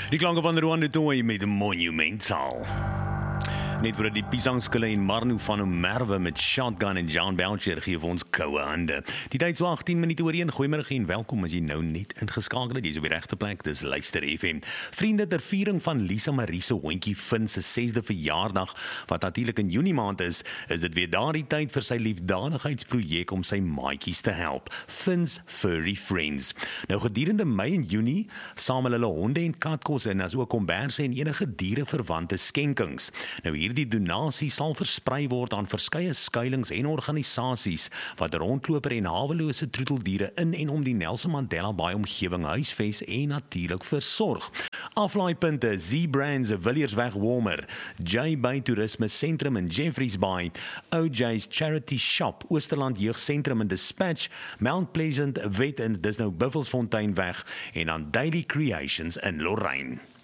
Die klanke van Rwanda Toy met Monumental. Net voordat die Piesangskille en Marno van Merwe met Shotgun en John Belcher gee vir ons koue hande. Die tyd so 18 minute oor 1. Goeiemiddag en welkom as jy nou net ingeskakel het. Jy is op die regte plek, dis Luister FM. Vriende, ter viering van Lisa Marie se hondjie Finn se 6de verjaardag, wat natuurlik in Junie maand is dit weer daardie tyd vir sy liefdadigheidsprojek om sy maatjies te help. Finn's Furry Friends. Nou gedurende Mei en Junie samel hulle honde en katkos in, as ook komberse en enige diereverwante skenkings. Nou hierdie donasie sal versprei word aan verskeie skuilings en organisasies wat rondloper en hawelose troeteldiere in en om die Nelson Mandela Bay omgewing huisves en natuurlik versorg. Aflaaipunte: Z-Brands, Villiers-Weg Warmer, J-Bay Toerisme Sentrum in Jeffreys Bay, OJ's Charity Shop, Oosterland Jeugdsentrum in Dispatch, Mount Pleasant Vet en dis nou Buffelsfontein weg en dan Daily Creations in Lorraine.